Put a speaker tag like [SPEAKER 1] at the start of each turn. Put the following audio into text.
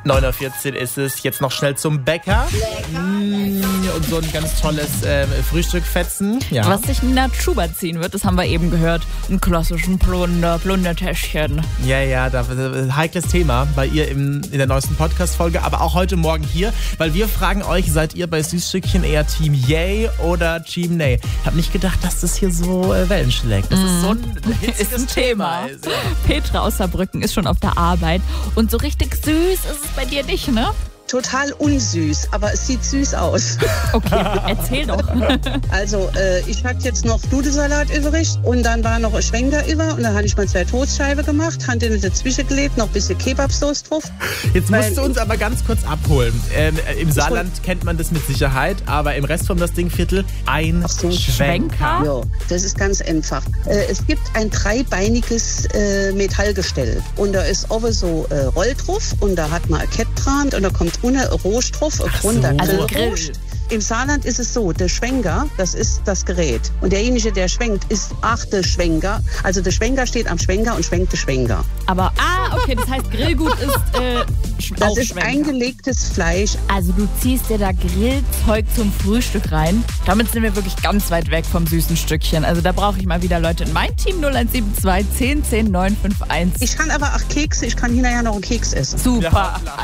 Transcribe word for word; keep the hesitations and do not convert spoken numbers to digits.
[SPEAKER 1] neun Uhr vierzehn ist es. Jetzt noch schnell zum Bäcker. Mm, und so ein ganz tolles ähm, Frühstück fetzen. Ja.
[SPEAKER 2] Was sich Nina Schubert ziehen wird, das haben wir eben gehört. Einen klassischen Plunder, Plundertäschchen.
[SPEAKER 1] Ja, ja, da, heikles Thema bei ihr im, in der neuesten Podcast-Folge, aber auch heute Morgen hier, weil wir fragen euch, seid ihr bei Süßstückchen eher Team Yay oder Team Nay? Ich habe nicht gedacht, dass das hier so äh, Wellen schlägt. Das mm. ist so ein hitziges
[SPEAKER 2] ist ein Thema.
[SPEAKER 1] Thema ist, ja.
[SPEAKER 2] Petra aus Saarbrücken ist schon auf der Arbeit und so richtig süß ist es bei dir nicht, ne?
[SPEAKER 3] Total unsüß, aber es sieht süß aus.
[SPEAKER 2] Okay, erzähl doch.
[SPEAKER 3] Also, äh, ich hatte jetzt noch Nudelsalat übrig und dann war noch ein Schwenker über und dann hatte ich mal zwei Toastscheiben gemacht, hatte in dazwischen gelegt, noch ein bisschen Kebabsoße drauf.
[SPEAKER 1] Jetzt musst du uns aber ganz kurz abholen. Ähm, Im Saarland kennt man das mit Sicherheit, aber im Rest vom das Dingviertel ein
[SPEAKER 3] so,
[SPEAKER 1] Schwenker.
[SPEAKER 3] Ja, das ist ganz einfach. Äh, es gibt ein dreibeiniges äh, Metallgestell und da ist oben so äh, Roll drauf und da hat man ein Kett dran und da kommt ohne Rohstoff, runter.
[SPEAKER 1] So.
[SPEAKER 2] Also
[SPEAKER 3] Grill. Im Saarland ist es so, der Schwenker, das ist das Gerät. Und derjenige, der schwenkt, ist ach der Schwenker. Also der Schwenker steht am Schwenker und schwenkt der Schwenker.
[SPEAKER 2] Aber, ah, okay, das heißt Grillgut ist äh,
[SPEAKER 3] Das ist eingelegtes Fleisch.
[SPEAKER 2] Also du ziehst dir da Grillzeug zum Frühstück rein. Damit sind wir wirklich ganz weit weg vom süßen Stückchen. Also da brauche ich mal wieder Leute in mein Team null eins sieben zwei, zehn, zehn, neun fünf eins.
[SPEAKER 3] Ich kann aber auch Kekse, ich kann hinterher noch einen Keks essen.
[SPEAKER 2] Super.
[SPEAKER 1] Ja,